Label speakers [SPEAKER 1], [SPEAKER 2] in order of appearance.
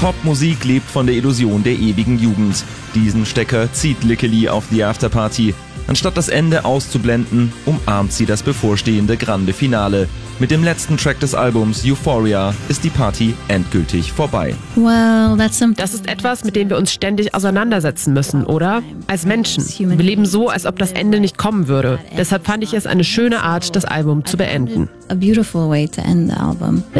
[SPEAKER 1] Popmusik lebt von der Illusion der ewigen Jugend. Diesen Stecker zieht Lickely auf die Afterparty. Anstatt das Ende auszublenden, umarmt sie das bevorstehende Grande Finale. Mit dem letzten Track des Albums Euphoria ist die Party endgültig vorbei.
[SPEAKER 2] Das ist etwas, mit dem wir uns ständig auseinandersetzen müssen, oder? Als Menschen. Wir leben so, als ob das Ende nicht kommen würde. Deshalb fand ich es eine schöne Art, das Album zu beenden.
[SPEAKER 3] A beautiful way to end the album.